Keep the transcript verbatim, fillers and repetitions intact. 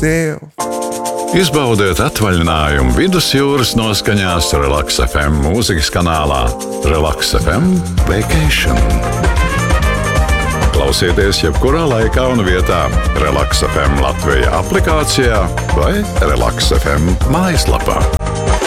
yourself. Izbaudiet atvaļinājumu vidusjūras noskaņās Relaks F M mūzikas kanālā Relaks F M Vacation. Klausieties jebkurā laikā un vietā Relaks F M Latvija aplikācijā vai Relaks F M mājaslapā.